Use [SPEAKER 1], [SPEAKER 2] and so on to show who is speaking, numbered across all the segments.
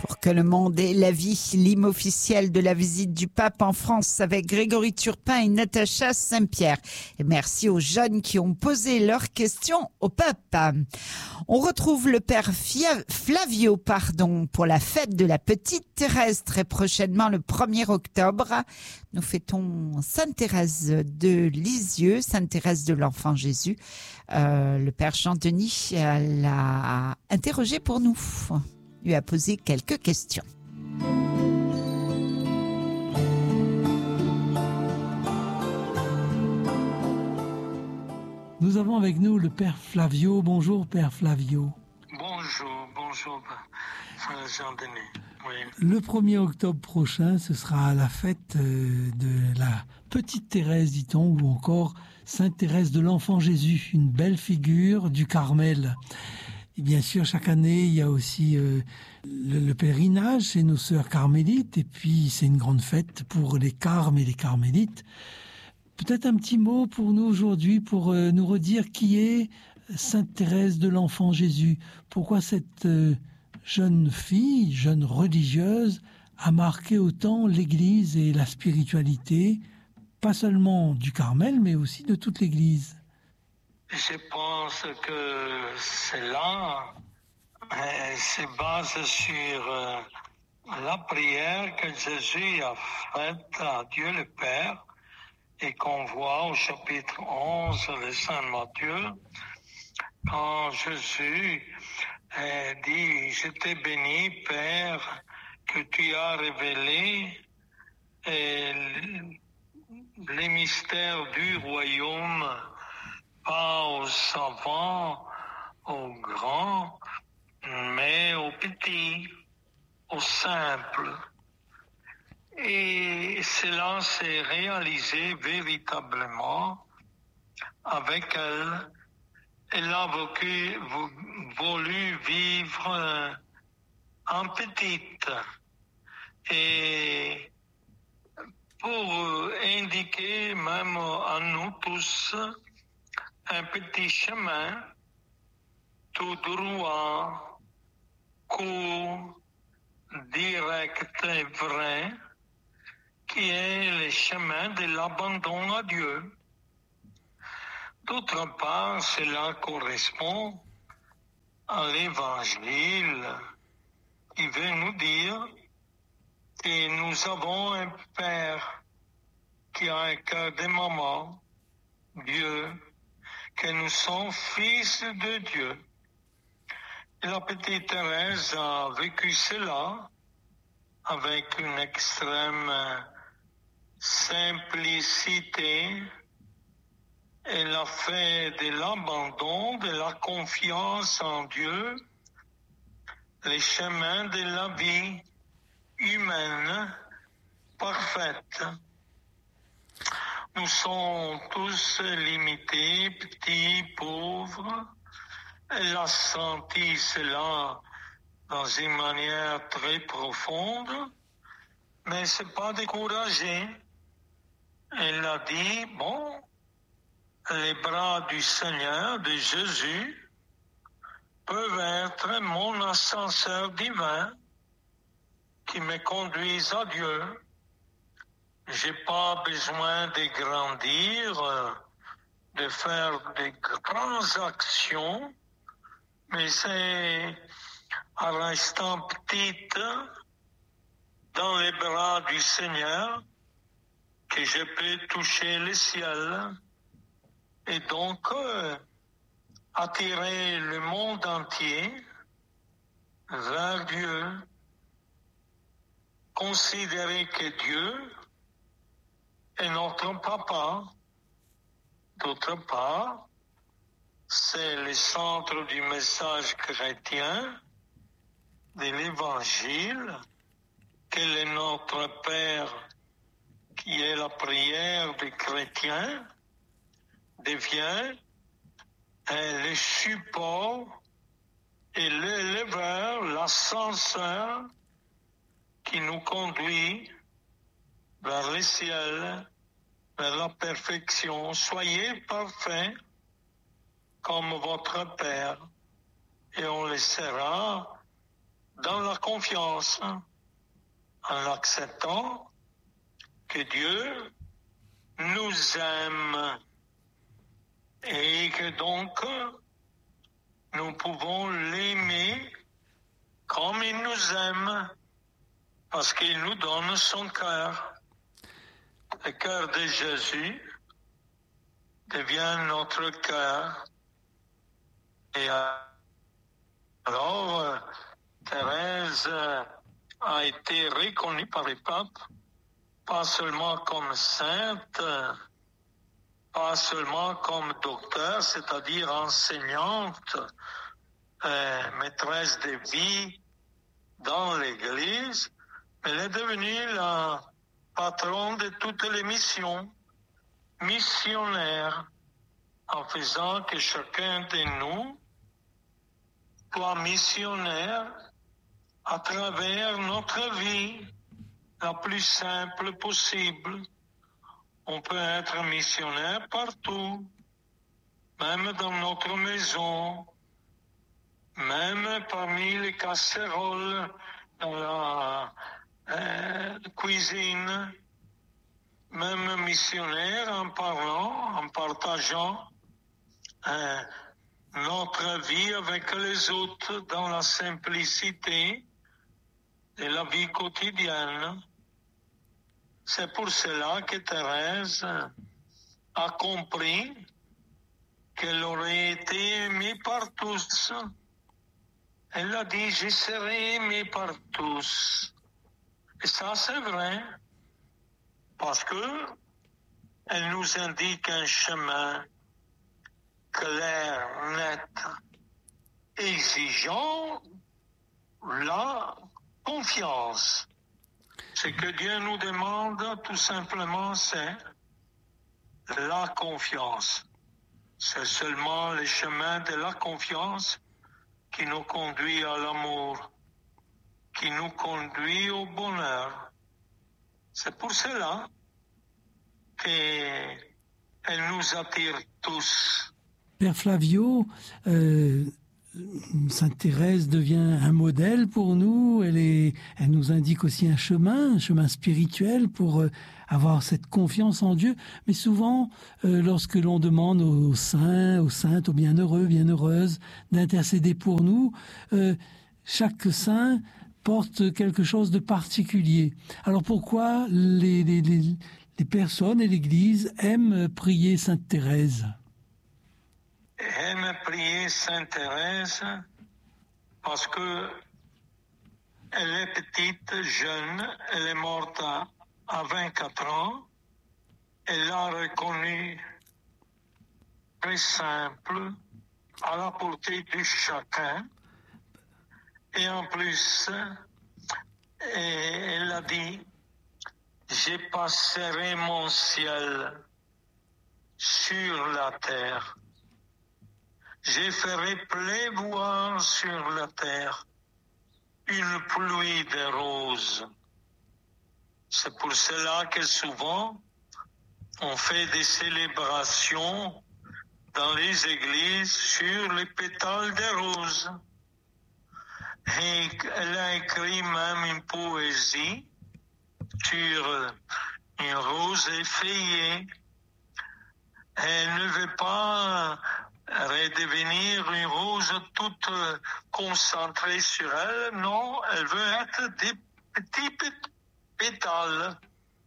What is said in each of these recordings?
[SPEAKER 1] Pour que le monde ait la vie, l'hymne officiel de la visite du pape en France avec Grégory Turpin et Natacha Saint-Pierre. Et merci aux jeunes qui ont posé leurs questions au pape. On retrouve le père Flavio, pour la fête de la petite Thérèse très prochainement le 1er octobre. Nous fêtons Sainte Thérèse de Lisieux, Sainte Thérèse de l'Enfant Jésus. Le père Jean-Denis l'a interrogé pour nous. Lui a posé quelques questions.
[SPEAKER 2] Nous avons avec nous le père Flavio. Bonjour père Flavio.
[SPEAKER 3] Bonjour frère Jean-Denis. Oui.
[SPEAKER 2] Le 1er octobre prochain, ce sera la fête de la petite Thérèse, dit-on, ou encore Sainte Thérèse de l'Enfant Jésus, une belle figure du Carmel. Et bien sûr, chaque année, il y a aussi le pèlerinage chez nos sœurs carmélites, et puis c'est une grande fête pour les carmes et les carmélites. Peut-être un petit mot pour nous aujourd'hui, pour nous redire qui est Sainte Thérèse de l'Enfant Jésus. Pourquoi cette jeune fille, jeune religieuse, a marqué autant l'Église et la spiritualité, pas seulement du Carmel, mais aussi de toute l'Église.
[SPEAKER 3] Je pense que cela se base sur la prière que Jésus a faite à Dieu le Père et qu'on voit au chapitre 11 de Saint Matthieu, quand Jésus dit « Je te bénis, Père, que tu as révélé les mystères du royaume pas aux savants, aux grands, mais aux petits, aux simples. » Et cela s'est réalisé véritablement avec elle. Elle a voulu vivre en petite. Et pour indiquer même à nous tous un petit chemin tout droit, court, direct et vrai, qui est le chemin de l'abandon à Dieu. D'autre part, cela correspond à l'Évangile qui veut nous dire que nous avons un Père qui a un cœur de maman, Dieu, que nous sommes fils de Dieu. Et la petite Thérèse a vécu cela avec une extrême simplicité. Elle a fait de l'abandon, de la confiance en Dieu, les chemins de la vie humaine parfaite. Nous sommes tous limités, petits, pauvres. Elle a senti cela dans une manière très profonde, mais c'est pas découragé. Elle a dit, bon, les bras du Seigneur, de Jésus, peuvent être mon ascenseur divin qui me conduisent à Dieu. J'ai pas besoin de grandir, de faire de grandes actions, mais c'est en restant petite dans les bras du Seigneur que je peux toucher le ciel et donc attirer le monde entier vers Dieu. Considérer que Dieu est notre papa. D'autre part, c'est le centre du message chrétien de l'Évangile, quel est notre Père, qui est la prière des chrétiens, devient le support et l'éleveur, l'ascenseur qui nous conduit vers le ciel, vers la perfection. Soyez parfaits comme votre Père, et on le sera dans la confiance, en acceptant que Dieu nous aime et que donc nous pouvons l'aimer comme il nous aime, parce qu'il nous donne son cœur. Le cœur de Jésus devient notre cœur. Et alors, Thérèse a été reconnue par les papes, pas seulement comme sainte, pas seulement comme docteur, c'est-à-dire enseignante, maîtresse de vie dans l'Église, mais elle est devenue la patronne de toutes les missions, missionnaire, en faisant que chacun de nous soit missionnaire à travers notre vie la plus simple possible. On peut être missionnaire partout, même dans notre maison, même parmi les casseroles dans la cuisine, même missionnaire en parlant, en partageant notre vie avec les autres dans la simplicité de la vie quotidienne. C'est pour cela que Thérèse a compris qu'elle aurait été aimée par tous. Elle a dit, je serai aimée par tous. Et ça, c'est vrai, parce que elle nous indique un chemin clair, net, exigeant la confiance. Ce que Dieu nous demande, tout simplement, c'est la confiance. C'est seulement le chemin de la confiance qui nous conduit à l'amour, qui nous conduit au bonheur. C'est pour cela qu'elle nous attire tous.
[SPEAKER 2] Père Flavio, Sainte Thérèse devient un modèle pour nous. Elle nous indique aussi un chemin spirituel pour avoir cette confiance en Dieu. Mais souvent, lorsque l'on demande aux saints, aux saintes, aux bienheureux, bienheureuses d'intercéder pour nous, chaque saint porte quelque chose de particulier. Alors pourquoi les personnes et l'Église aiment prier Sainte Thérèse ?
[SPEAKER 3] Aime prier Sainte Thérèse parce que elle est petite, jeune, elle est morte à 24 ans. Elle l'a reconnue très simple, à la portée de chacun. Et en plus, elle a dit, je passerai mon ciel sur la terre. Je ferai pleuvoir sur la terre une pluie de roses. C'est pour cela que souvent, on fait des célébrations dans les églises sur les pétales de roses. Et elle a écrit même une poésie sur une rose effeuillée. Elle ne veut pas redevenir une rose toute concentrée sur elle. Non, elle veut être des petits pétales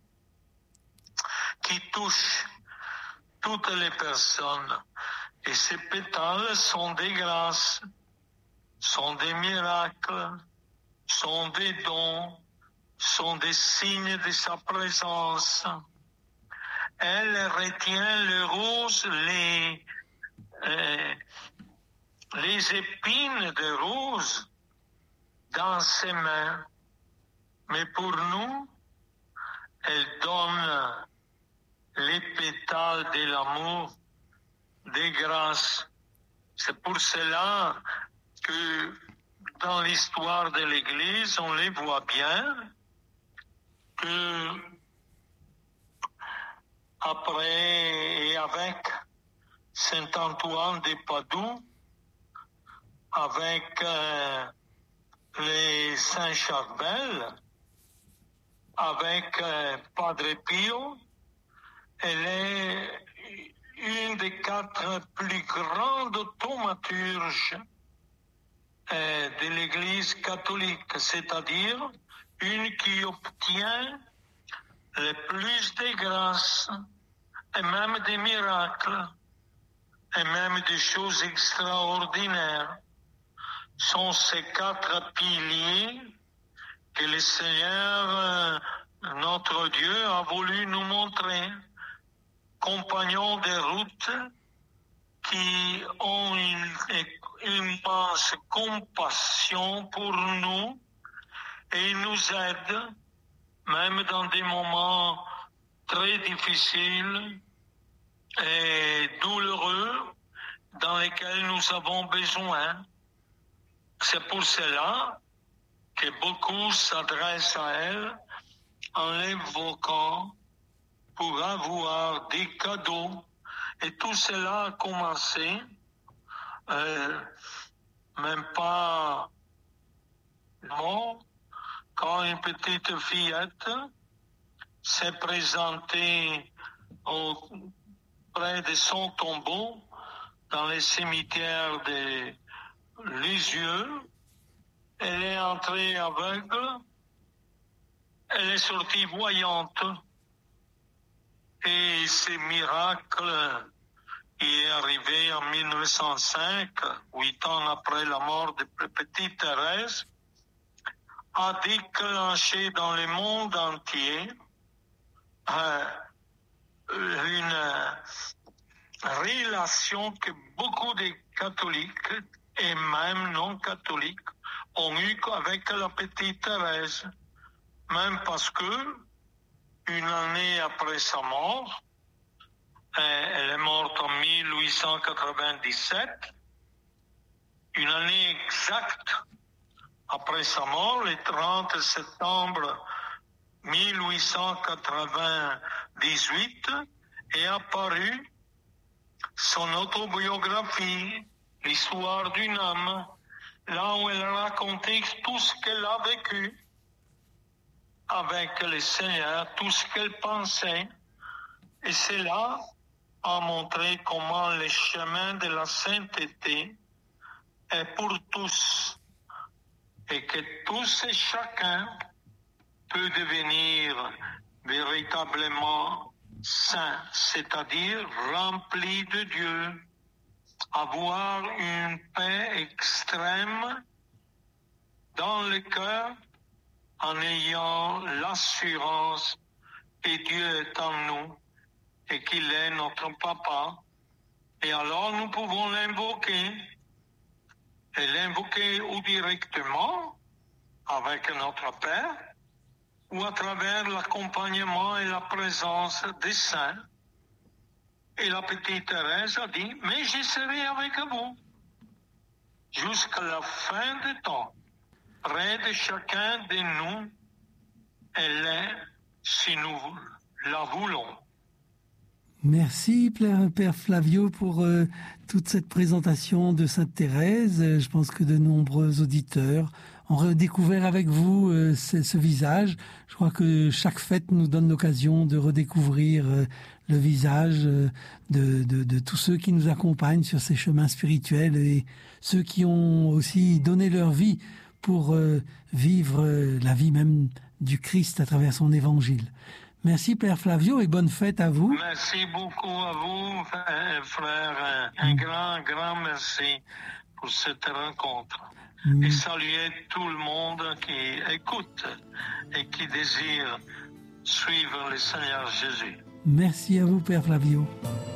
[SPEAKER 3] qui touchent toutes les personnes. Et ces pétales sont des grâces, sont des miracles, sont des dons, sont des signes de sa présence. Elle retient les roses, les épines de roses dans ses mains. Mais pour nous, elle donne les pétales de l'amour, des grâces. C'est pour cela que dans l'histoire de l'Église, on les voit bien, que après et avec Saint Antoine de Padoue, avec les Saint-Charbel avec Padre Pio. Elle est une des 4 plus grandes thaumaturges de l'Église catholique, c'est-à-dire une qui obtient le plus de grâces et même des miracles et même des choses extraordinaires. Sont ces 4 piliers que le Seigneur, notre Dieu, a voulu nous montrer. Compagnons de route qui ont une immense compassion pour nous et nous aident, même dans des moments très difficiles et douloureux dans lesquels nous avons besoin. C'est pour cela que beaucoup s'adressent à elle en l'évoquant pour avoir des cadeaux. Et tout cela a commencé, même pas non, quand une petite fillette s'est présentée près de son tombeau dans les cimetières de Lisieux. Elle est entrée aveugle, elle est sortie voyante. Et ce miracle est arrivé en 1905, 8 ans après la mort de petite Thérèse, a déclenché dans le monde entier une relation que beaucoup de catholiques et même non catholiques ont eue avec la petite Thérèse, même parce que une année après sa mort, elle est morte en 1897, une année exacte après sa mort, le 30 septembre 1898, est apparue son autobiographie, l'histoire d'une âme, là où elle racontait tout ce qu'elle a vécu avec le Seigneur, tout ce qu'elle pensait. Et cela a montré comment le chemin de la sainteté est pour tous et que tous et chacun peut devenir véritablement saint, c'est-à-dire rempli de Dieu, avoir une paix extrême dans le cœur en ayant l'assurance que Dieu est en nous et qu'il est notre papa. Et alors nous pouvons l'invoquer. Et l'invoquer ou directement avec notre Père ou à travers l'accompagnement et la présence des saints. Et la petite Thérèse a dit, mais je serai avec vous jusqu'à la fin du temps. Près de chacun de nous, elle est, si nous la voulons.
[SPEAKER 2] Merci Père Flavio pour toute cette présentation de Sainte Thérèse. Je pense que de nombreux auditeurs ont redécouvert avec vous ce visage. Je crois que chaque fête nous donne l'occasion de redécouvrir le visage de tous ceux qui nous accompagnent sur ces chemins spirituels et ceux qui ont aussi donné leur vie pour vivre la vie même du Christ à travers son évangile. Merci Père Flavio et bonne fête à vous.
[SPEAKER 3] Merci beaucoup à vous, frère. Un grand merci pour cette rencontre. Et saluer tout le monde qui écoute et qui désire suivre le Seigneur Jésus.
[SPEAKER 2] Merci à vous Père Flavio.